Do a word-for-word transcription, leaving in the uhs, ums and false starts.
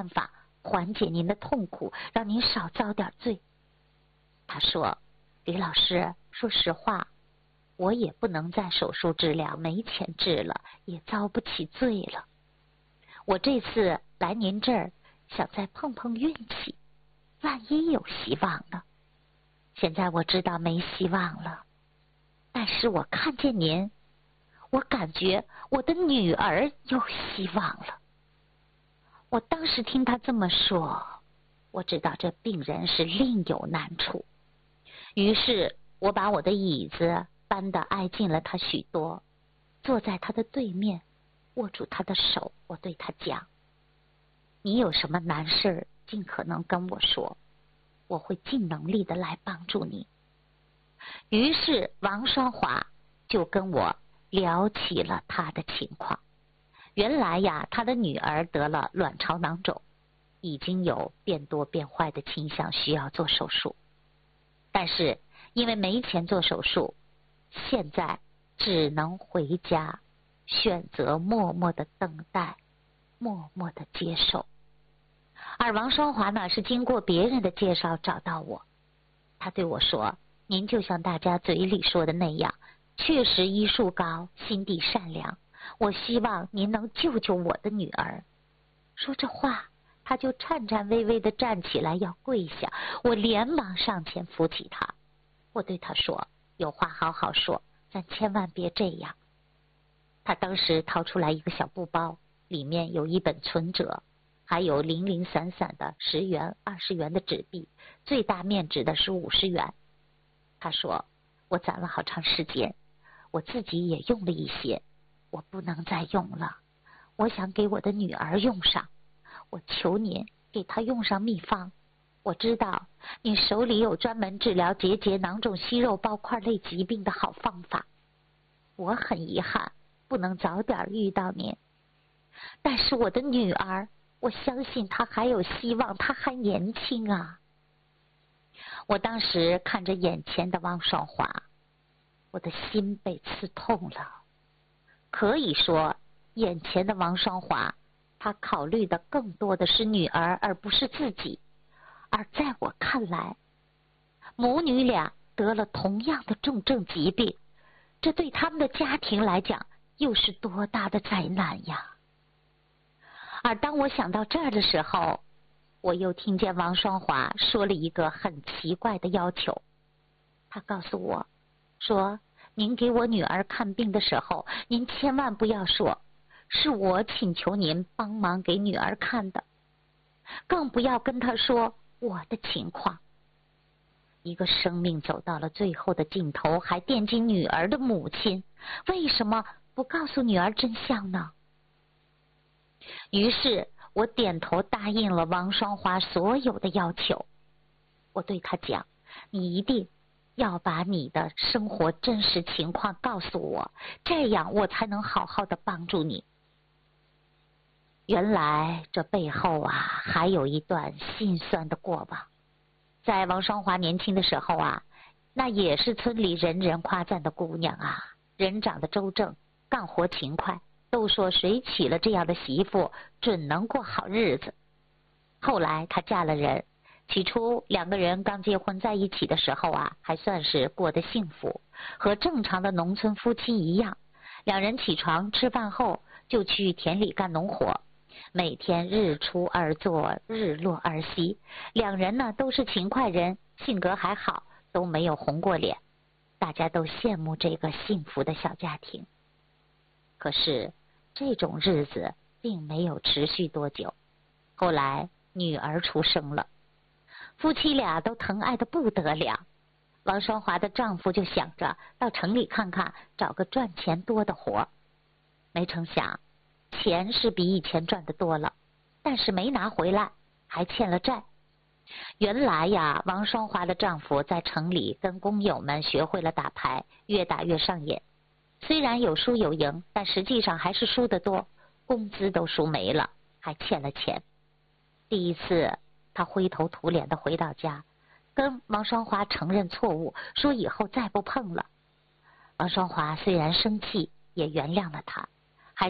办法缓解您的痛苦，让您少遭点罪。他说，李老师，说实话，我也不能再手术治疗，没钱治了，也遭不起罪了。我这次来您这儿，想再碰碰运气，万一有希望呢。现在我知道没希望了，但是我看见您，我感觉我的女儿有希望了。我当时听他这么说，我知道这病人是另有难处，于是我把我的椅子搬得挨近了他许多，坐在他的对面，握住他的手，我对他讲，你有什么难事尽可能跟我说，我会尽能力的来帮助你。于是王双华就跟我聊起了他的情况。原来呀，他的女儿得了卵巢囊肿，已经有变多变坏的倾向，需要做手术。但是因为没钱做手术，现在只能回家，选择默默的等待，默默的接受。而王双华呢，是经过别人的介绍找到我，他对我说，您就像大家嘴里说的那样，确实医术高，心地善良，我希望您能救救我的女儿。说这话，他就颤颤巍巍地站起来要跪下，我连忙上前扶起他。我对他说，有话好好说，咱千万别这样。他当时掏出来一个小布包，里面有一本存折，还有零零散散的十元、二十元的纸币，最大面值的是五十元。他说，我攒了好长时间，我自己也用了一些，我不能再用了，我想给我的女儿用上，我求您给她用上秘方。我知道你手里有专门治疗结节、囊肿、息肉、包块类疾病的好方法，我很遗憾不能早点遇到您，但是我的女儿，我相信她还有希望，她还年轻啊。我当时看着眼前的王双华，我的心被刺痛了。可以说，眼前的王双华，他考虑的更多的是女儿，而不是自己。而在我看来，母女俩得了同样的重症疾病，这对他们的家庭来讲，又是多大的灾难呀！而当我想到这儿的时候，我又听见王双华说了一个很奇怪的要求。他告诉我说，您给我女儿看病的时候，您千万不要说是我请求您帮忙给女儿看的，更不要跟她说我的情况。一个生命走到了最后的尽头，还惦记女儿的母亲，为什么不告诉女儿真相呢？于是我点头答应了王双华所有的要求。我对他讲，你一定要把你的生活真实情况告诉我，这样我才能好好的帮助你。原来这背后啊，还有一段心酸的过往。在王双华年轻的时候啊，那也是村里人人夸赞的姑娘啊，人长得周正，干活勤快，都说谁娶了这样的媳妇准能过好日子。后来她嫁了人，起初两个人刚结婚在一起的时候啊，还算是过得幸福，和正常的农村夫妻一样，两人起床吃饭后就去田里干农活，每天日出而作，日落而息。两人呢都是勤快人，性格还好，都没有红过脸，大家都羡慕这个幸福的小家庭。可是这种日子并没有持续多久，后来女儿出生了，夫妻俩都疼爱得不得了。王双华的丈夫就想着到城里看看，找个赚钱多的活。没成想钱是比以前赚得多了，但是没拿回来，还欠了债。原来呀，王双华的丈夫在城里跟工友们学会了打牌，越打越上瘾。虽然有输有赢，但实际上还是输得多，工资都输没了，还欠了钱。第一次他灰头土脸的回到家，跟王双华承认错误，说以后再不碰了。王双华虽然生气，也原谅了他，